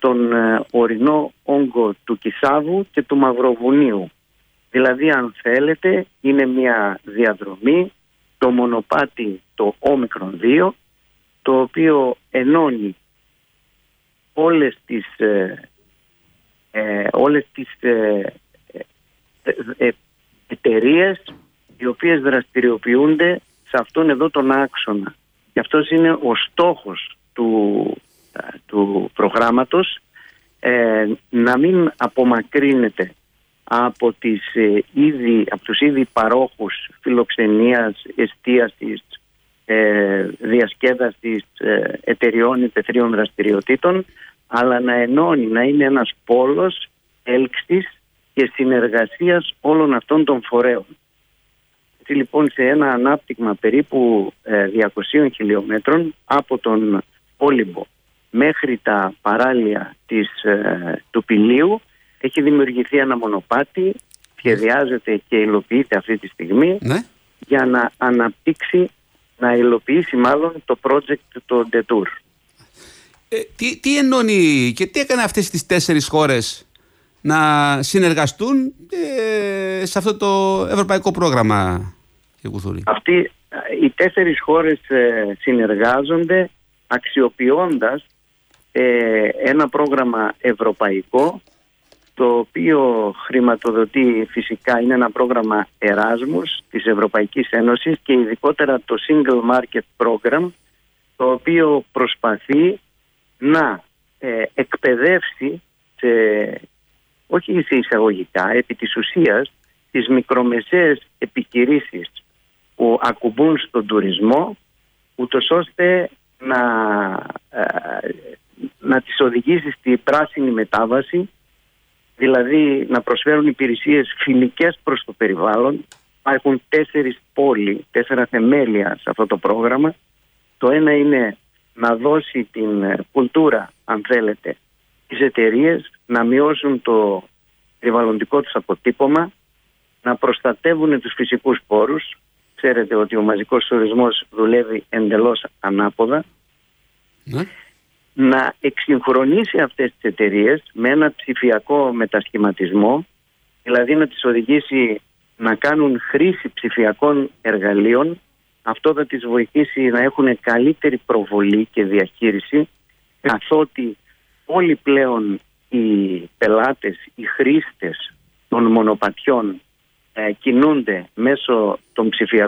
τον ορεινό όγκο του Κισάβου και του Μαυροβουνίου. Δηλαδή, αν θέλετε, είναι μια διαδρομή, το μονοπάτι το Όμικρον 2, το οποίο ενώνει όλες τις εταιρείες οι οποίες δραστηριοποιούνται σε αυτόν εδώ τον άξονα. Και αυτός είναι ο στόχος του προγράμματος, να μην απομακρύνεται από τους ήδη παρόχους φιλοξενίας, εστίασης, διασκέδασης εταιριών δραστηριοτήτων, αλλά να ενώνει, να είναι ένας πόλος έλξης και συνεργασίας όλων αυτών των φορέων. Έτσι λοιπόν, σε ένα ανάπτυγμα περίπου 200 χιλιόμετρων από τον Όλυμπο μέχρι τα παράλια του Πηλίου έχει δημιουργηθεί ένα μονοπάτι, σχεδιάζεται και υλοποιείται αυτή τη στιγμή, για να αναπτύξει, να υλοποιήσει μάλλον το project το Detour. Τι ενώνει και τι έκανε αυτές τις 4 χώρες να συνεργαστούν σε αυτό το ευρωπαϊκό πρόγραμμα, κύριε Κουθούρη? Οι 4 χώρες συνεργάζονται αξιοποιώντας ένα πρόγραμμα ευρωπαϊκό, το οποίο χρηματοδοτεί, φυσικά είναι ένα πρόγραμμα Εράσμους της Ευρωπαϊκής Ένωσης και ειδικότερα το Single Market Program, το οποίο προσπαθεί να εκπαιδεύσει, όχι σε εισαγωγικά, επί της ουσίας, τις μικρομεσαίες επιχειρήσεις που ακουμπούν στον τουρισμό, ούτως ώστε να τις οδηγήσει στη πράσινη μετάβαση, δηλαδή να προσφέρουν υπηρεσίες φιλικές προς το περιβάλλον. Υπάρχουν 4 θεμέλια σε αυτό το πρόγραμμα. Το ένα είναι να δώσει την κουλτούρα, αν θέλετε, τις εταιρείες να μειώσουν το περιβαλλοντικό τους αποτύπωμα, να προστατεύουν τους φυσικούς πόρους. Ξέρετε ότι ο μαζικός τουρισμός δουλεύει εντελώς ανάποδα. Να εξυγχρονίσει αυτές τις εταιρείες με ένα ψηφιακό μετασχηματισμό, δηλαδή να τις οδηγήσει να κάνουν χρήση ψηφιακών εργαλείων. Αυτό θα τις βοηθήσει να έχουν καλύτερη προβολή και διαχείριση, καθότι όλοι πλέον οι πελάτες, οι χρήστες των μονοπατιών κινούνται μέσω των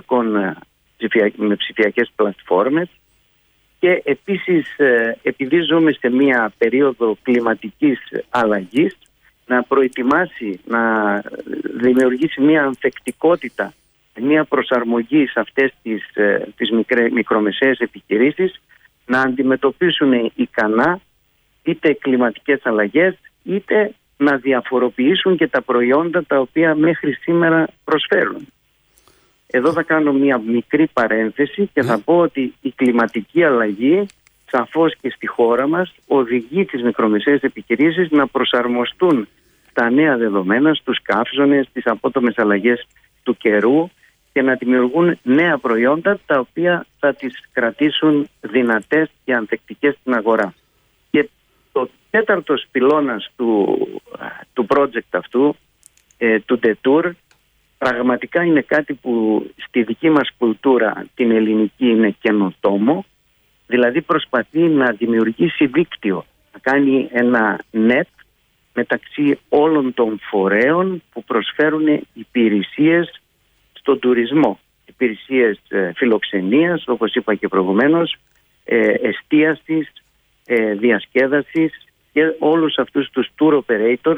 με ψηφιακές πλατφόρμες. Και επίσης, επειδή ζούμε σε μια περίοδο κλιματικής αλλαγής, να προετοιμάσει, να δημιουργήσει μια ανθεκτικότητα, μια προσαρμογή σε αυτές τις μικρομεσαίες επιχειρήσεις, να αντιμετωπίσουν ικανά είτε κλιματικές αλλαγές, είτε να διαφοροποιήσουν και τα προϊόντα τα οποία μέχρι σήμερα προσφέρουν. Εδώ θα κάνω μια μικρή παρένθεση και θα πω ότι η κλιματική αλλαγή σαφώς και στη χώρα μας οδηγεί τις μικρομεσαίες επιχειρήσεις να προσαρμοστούν στα νέα δεδομένα, στους καύσωνες, στις απότομες αλλαγές του καιρού και να δημιουργούν νέα προϊόντα τα οποία θα τις κρατήσουν δυνατές και ανθεκτικές στην αγορά. Και το 4ος πυλώνας του project αυτού, του Detour, πραγματικά είναι κάτι που στη δική μας κουλτούρα, την ελληνική, είναι καινοτόμο. Δηλαδή προσπαθεί να δημιουργήσει δίκτυο, να κάνει ένα net μεταξύ όλων των φορέων που προσφέρουν υπηρεσίες στον τουρισμό. Υπηρεσίες φιλοξενίας, όπως είπα και προηγουμένως, εστίασης, διασκέδασης και όλους αυτούς τους tour operators,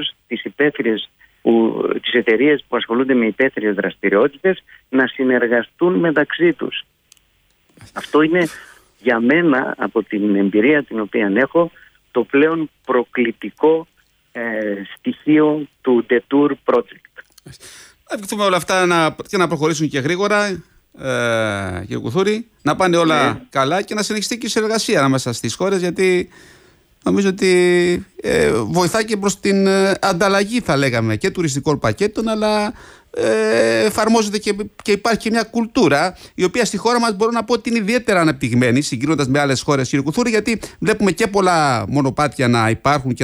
τις εταιρείες που ασχολούνται με υπαίθριες δραστηριότητες, να συνεργαστούν μεταξύ τους. Αυτό είναι για μένα, από την εμπειρία την οποία έχω, το πλέον προκλητικό στοιχείο του Detour Project. Θα ευχηθούμε όλα αυτά να προχωρήσουν και γρήγορα, κύριε Κουθούρη, να πάνε όλα καλά και να συνεχιστεί και η συνεργασία ανάμεσα στις χώρες, γιατί νομίζω ότι βοηθάει και προς την ανταλλαγή, θα λέγαμε, και τουριστικών πακέτων, αλλά εφαρμόζεται και υπάρχει και μια κουλτούρα η οποία στη χώρα μας μπορώ να πω ότι είναι ιδιαίτερα αναπτυγμένη συγκρίνοντας με άλλες χώρες, κύριε Κουθούρη, γιατί βλέπουμε και πολλά μονοπάτια να υπάρχουν και